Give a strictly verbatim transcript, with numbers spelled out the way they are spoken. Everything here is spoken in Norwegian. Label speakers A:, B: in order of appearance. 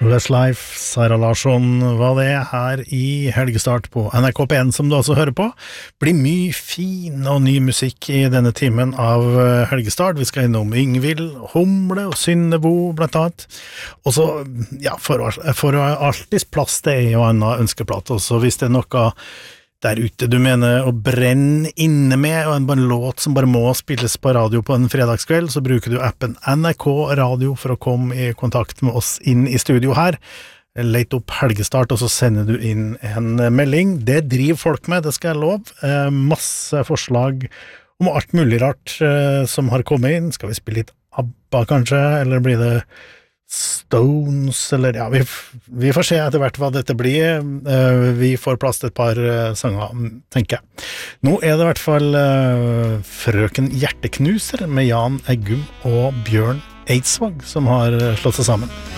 A: Less Life, Sara Larsson var det her i Helgestart på N R K P N som du altså hører på. Blir mye fin og ny musikk i denne timen av Helgestart. Vi skal innom Yngvild, Humle og Synnebo blant annet. Og så, ja, for, for alltids plass det er jo en ønskeplatt. Og så hvis det er noe der ute du mener å brenne inne med, og en, en låt som bare må spilles på radio på en fredagskveld, så bruker du appen N R K Radio for å komme i kontakt med oss inn i studio her. Lete opp Helgestart, og så sender du inn en melding. Det driver folk med, det skal jeg love. Eh, masse forslag om alt mulig rart eh, som har kommet inn. Skal vi spille litt ABBA kanskje, eller blir det Stones, eller ja, vi, vi får se etter hvert hva dette blir. Uh, vi får plass til et par uh, sanger, tenker jeg. Nå er det i hvert fall uh, Frøken Hjerteknuser med Jan Eggum og Bjørn Eidsvåg som har slått seg sammen.